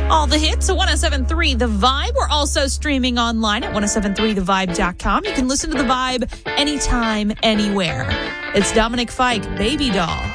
All the hits at 107.3 The Vibe. We're also streaming online at 1073thevibe.com. You can listen to The Vibe anytime, anywhere. It's Dominic Fike, Baby Doll.